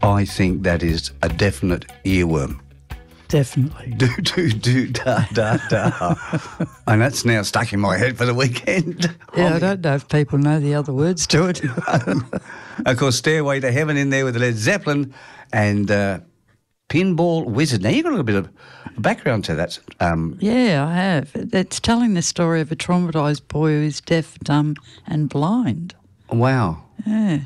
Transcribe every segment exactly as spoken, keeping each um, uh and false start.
I think that is a definite earworm. Definitely. Do, do, do, da, da, da. And that's now stuck in my head for the weekend. Yeah, I, I don't know if people know the other words to it. Of course, Stairway to Heaven in there with Led Zeppelin and uh, Pinball Wizard. Now, you've got a little bit of background to that. Um, yeah, I have. It's telling the story of a traumatised boy who is deaf, dumb and blind. Wow. Yeah.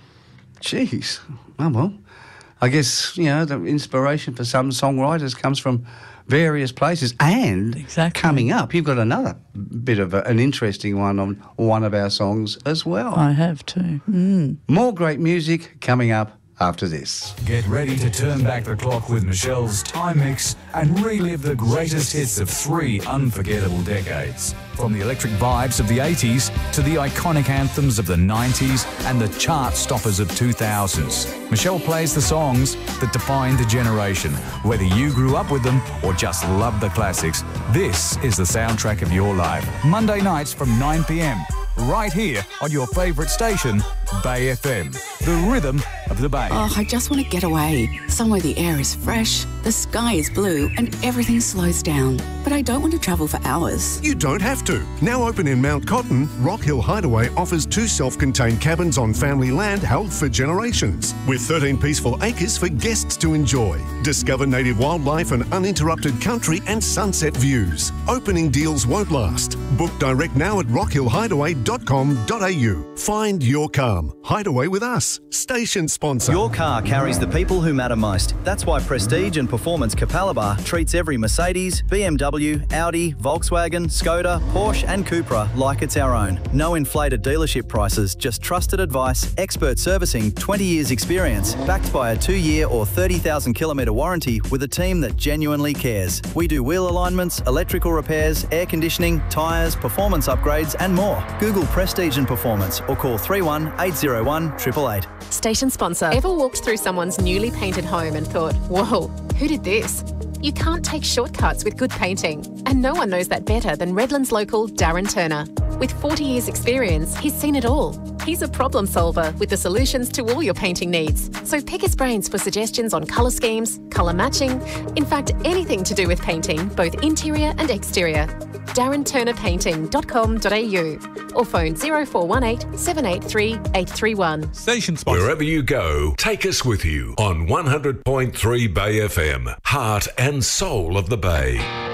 Jeez. Oh, well. I guess, you know, the inspiration for some songwriters comes from various places. And exactly. Coming up, you've got another bit of a, an interesting one on one of our songs as well. I have too. Mm. More great music coming up after this. Get ready to turn back the clock with Michelle's Time Mix and relive the greatest hits of three unforgettable decades. From the electric vibes of the eighties to the iconic anthems of the nineties and the chart stoppers of two thousands. Michelle plays the songs that defined a generation. Whether you grew up with them or just loved the classics, this is the soundtrack of your life. Monday nights from nine p.m. right here on your favourite station, Bay F M, the rhythm of the Bay. Oh, I just want to get away. Somewhere the air is fresh, the sky is blue and everything slows down. But I don't want to travel for hours. You don't have to. Now open in Mount Cotton, Rock Hill Hideaway offers two self-contained cabins on family land held for generations, with thirteen peaceful acres for guests to enjoy. Discover native wildlife and uninterrupted country and sunset views. Opening deals won't last. Book direct now at rock hill hideaway dot com dot a u. Find your calm. Hideaway with us. Station sponsor. Your car carries the people who matter most. That's why Prestige and Performance Capalaba treats every Mercedes, B M W, Audi, Volkswagen, Skoda, Porsche and Cupra like it's our own. No inflated dealership prices, just trusted advice, expert servicing, twenty years experience, backed by a two-year or thirty thousand kilometre warranty with a team that genuinely cares. We do wheel alignments, electrical repairs, air conditioning, tyres, performance upgrades and more. Google Prestige and Performance or call three one eight zero one eight eight eight. Station sponsor. Ever walked through someone's newly painted home and thought, whoa, who did this? You can't take shortcuts with good painting. And no one knows that better than Redlands local Darren Turner. With forty years experience, he's seen it all. He's a problem solver with the solutions to all your painting needs. So pick his brains for suggestions on colour schemes, colour matching, in fact, anything to do with painting, both interior and exterior. darren turner painting dot com dot a u or phone zero four one eight seven eight three eight three one. Station sponsor. Wherever you go, take us with you on one hundred point three Bay F M, heart and soul of the Bay.